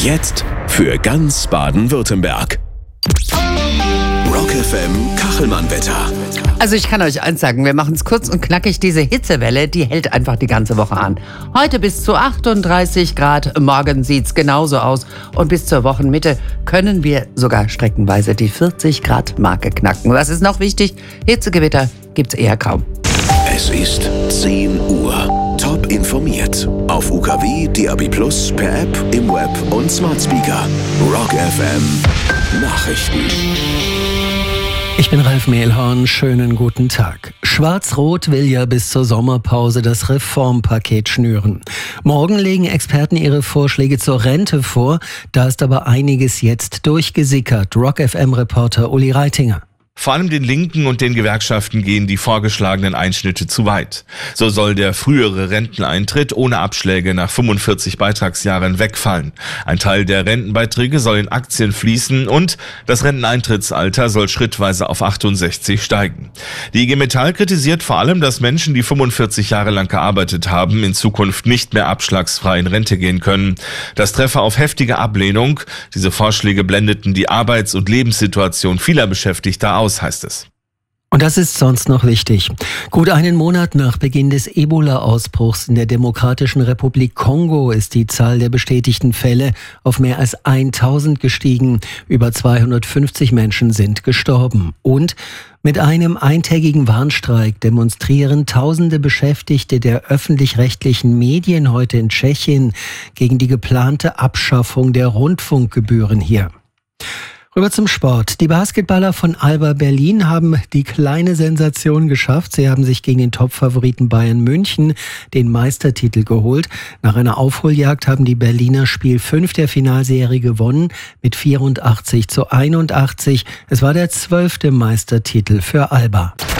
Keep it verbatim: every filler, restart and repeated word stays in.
Jetzt für ganz Baden-Württemberg. Rock F M Kachelmann-Wetter. Also ich kann euch eins sagen, wir machen es kurz und knackig. Diese Hitzewelle, die hält einfach die ganze Woche an. Heute bis zu achtunddreißig Grad, morgen sieht's genauso aus. Und bis zur Wochenmitte können wir sogar streckenweise die vierzig Grad Marke knacken. Was ist noch wichtig? Hitzegewitter gibt's eher kaum. Es ist zehn Uhr. Top informiert. Auf U K W, D A B plus, per App, im Web und Smart Speaker. Rock F M Nachrichten. Ich bin Ralf Mehlhorn, schönen guten Tag. Schwarz-Rot will ja bis zur Sommerpause das Reformpaket schnüren. Morgen legen Experten ihre Vorschläge zur Rente vor, da ist aber einiges jetzt durchgesickert. Rock F M-Reporter Uli Reitinger. Vor allem den Linken und den Gewerkschaften gehen die vorgeschlagenen Einschnitte zu weit. So soll der frühere Renteneintritt ohne Abschläge nach fünfundvierzig Beitragsjahren wegfallen. Ein Teil der Rentenbeiträge soll in Aktien fließen und das Renteneintrittsalter soll schrittweise auf achtundsechzig steigen. Die I G Metall kritisiert vor allem, dass Menschen, die fünfundvierzig Jahre lang gearbeitet haben, in Zukunft nicht mehr abschlagsfrei in Rente gehen können. Das treffe auf heftige Ablehnung. Diese Vorschläge blendeten die Arbeits- und Lebenssituation vieler Beschäftigter aus, heißt es. Und das ist sonst noch wichtig. Gut einen Monat nach Beginn des Ebola-Ausbruchs in der Demokratischen Republik Kongo ist die Zahl der bestätigten Fälle auf mehr als tausend gestiegen. Über zweihundertfünfzig Menschen sind gestorben. Und mit einem eintägigen Warnstreik demonstrieren tausende Beschäftigte der öffentlich-rechtlichen Medien heute in Tschechien gegen die geplante Abschaffung der Rundfunkgebühren hier. Rüber zum Sport. Die Basketballer von Alba Berlin haben die kleine Sensation geschafft. Sie haben sich gegen den Topfavoriten Bayern München den Meistertitel geholt. Nach einer Aufholjagd haben die Berliner Spiel fünf der Finalserie gewonnen mit vierundachtzig zu einundachtzig. Es war der zwölfte Meistertitel für Alba.